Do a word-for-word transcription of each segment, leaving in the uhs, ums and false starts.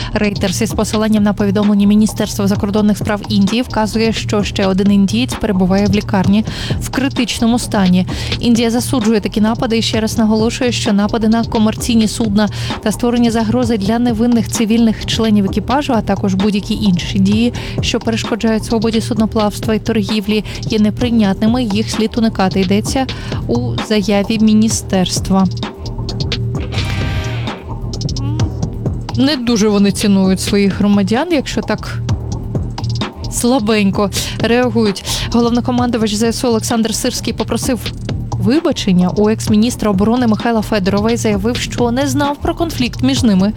Reuters із посиланням на повідомлення Міністерства закордонних справ Індії вказує, що ще один індієць перебуває в лікарні в критичному стані. Індія засуджує такі напади і ще раз наголошує, що напади на комерційні судна та створення загрози для невинних цивільних членів екіпажу, а також будь-які інші дії, що перешкоджають свободі судноплавства і торгівлі, є неприйнятними, їх слід уникати, йдеться у заяві міністерства. Не дуже вони цінують своїх громадян, якщо так слабенько реагують. Головнокомандувач ЗСУ Олександр Сирський попросив вибачення у екс-міністра оборони Михайла Федорова і заявив, що не знав про конфлікт між ними.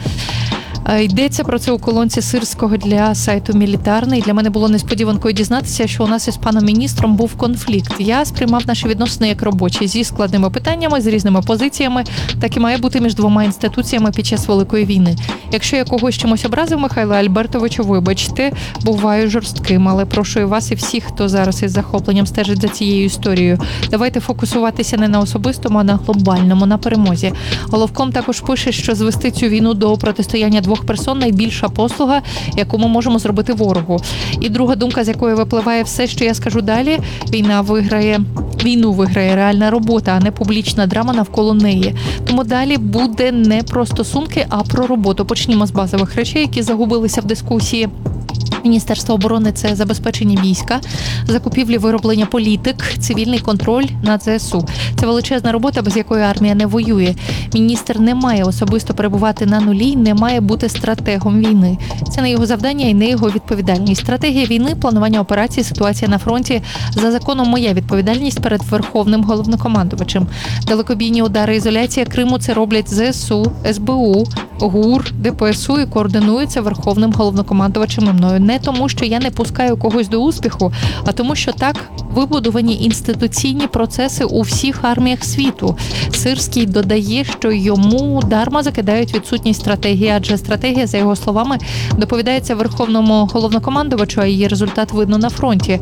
Йдеться про це у колонці Сирського для сайту «Мілітарний». Для мене було несподіванкою дізнатися, що у нас із паном міністром був конфлікт. Я сприймав наші відносини як робочі, зі складними питаннями, з різними позиціями. Так і має бути між двома інституціями під час Великої війни. Якщо я когось чимось образив, Михайло Альбертовичу, вибачте, буваю жорстким, але прошу і вас, і всіх, хто зараз із захопленням стежить за цією історією. Давайте фокусуватися не на особистому, а на глобальному, на перемозі. Головком також пише, що звести цю війну до протистояння двох персон – найбільша послуга, яку ми можемо зробити ворогу. І друга думка, з якої випливає все, що я скажу далі, війна виграє, війну виграє реальна робота, а не публічна драма навколо неї. Тому далі буде не про стосунки, а про роботу. Почнімо з базових речей, які загубилися в дискусії. Міністерство оборони – це забезпечення війська, закупівлі, вироблення політик, цивільний контроль над ЗСУ. Це величезна робота, без якої армія не воює. Міністр не має особисто перебувати на нулі, не має бути стратегом війни. Це не його завдання і не його відповідальність. Стратегія війни, планування операцій, ситуація на фронті – за законом моя відповідальність перед Верховним головнокомандувачем. Далекобійні удари, ізоляція Криму – це роблять ЗСУ, СБУ, ГУР, ДПСУ і координується Верховним головнокомандувачем і мною. Не тому, що я не пускаю когось до успіху, а тому, що так вибудовані інституційні процеси у всіх арміях світу. Сирський додає, що йому дарма закидають відсутність стратегії, адже стратегія, за його словами, доповідається Верховному головнокомандувачу, а її результат видно на фронті.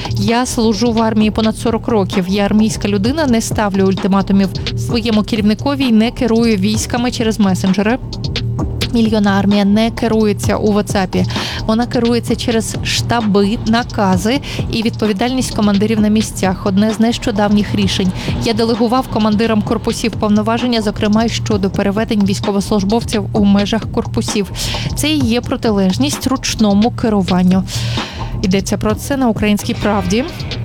Я служу в армії понад сорок років. Я армійська людина, не ставлю ультиматумів своєму керівникові і не керую військами через месенджери. Мільйонна армія не керується у WhatsApp. Вона керується через штаби, накази і відповідальність командирів на місцях. Одне з нещодавніх рішень. Я делегував командирам корпусів повноваження, зокрема й щодо переведень військовослужбовців у межах корпусів. Це і є протилежність ручному керуванню. Йдеться про це на «Українській правді».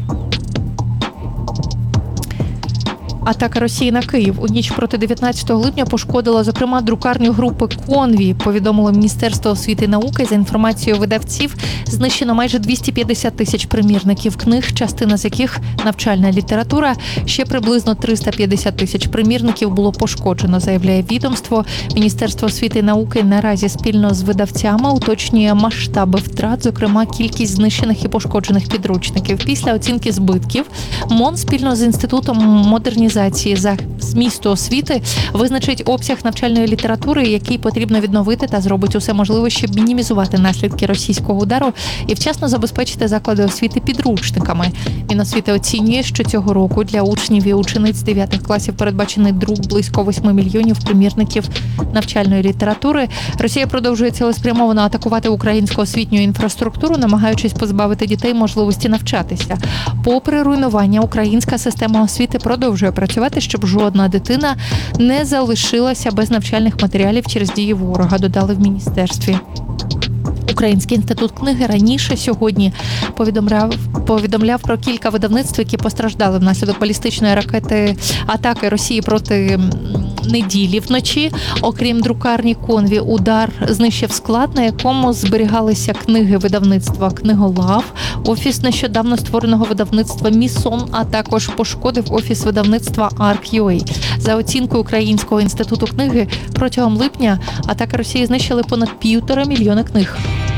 Атака Росії на Київ у ніч проти дев'ятнадцятого липня пошкодила, зокрема, друкарню групи «Конвій», повідомило Міністерство освіти і науки. За інформацією видавців, знищено майже двісті п'ятдесят тисяч примірників книг, частина з яких – навчальна література. Ще приблизно триста п'ятдесят тисяч примірників було пошкоджено, заявляє відомство. Міністерство освіти і науки наразі спільно з видавцями уточнює масштаби втрат, зокрема, кількість знищених і пошкоджених підручників. Після оцінки збитків МОН спільно з Інститутом модернізації за змісту освіти визначить обсяг навчальної літератури, який потрібно відновити, та зробить усе можливе, щоб мінімізувати наслідки російського удару і вчасно забезпечити заклади освіти підручниками. Міносвіти оцінює, що цього року для учнів і учениць дев'ятих класів передбачений друк близько восьми мільйонів примірників навчальної літератури. Росія продовжує цілеспрямовано атакувати українську освітню інфраструктуру, намагаючись позбавити дітей можливості навчатися. Попри руйнування, українська система освіти продовжує працювати, щоб жодна дитина не залишилася без навчальних матеріалів через дії ворога, додали в міністерстві. Український інститут книги раніше сьогодні повідомляв, повідомляв про кілька видавництв, які постраждали внаслідок балістичної ракети атаки Росії проти неділі вночі. Окрім друкарні «Конвій», удар знищив склад, на якому зберігалися книги видавництва «Книголав», офіс нещодавно створеного видавництва «Місон», а також пошкодив офіс видавництва «Арк.ю.ей». За оцінкою Українського інституту книги, протягом липня атака Росії знищили понад півтора мільйона книг.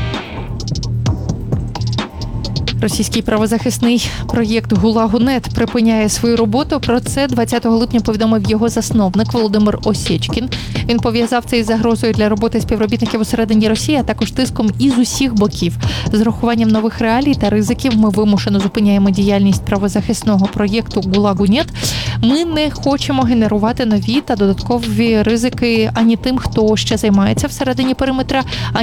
Російський правозахисний проєкт «ГУЛАГу.нет» припиняє свою роботу. Про це двадцятого липня повідомив його засновник Володимир Осєчкін. Він пов'язав це із загрозою для роботи співробітників усередині Росії, а також тиском із усіх боків. З урахуванням нових реалій та ризиків ми вимушено зупиняємо діяльність правозахисного проєкту «ГУЛАГу.нет». Ми не хочемо генерувати нові та додаткові ризики ані тим, хто ще займається всередині периметра,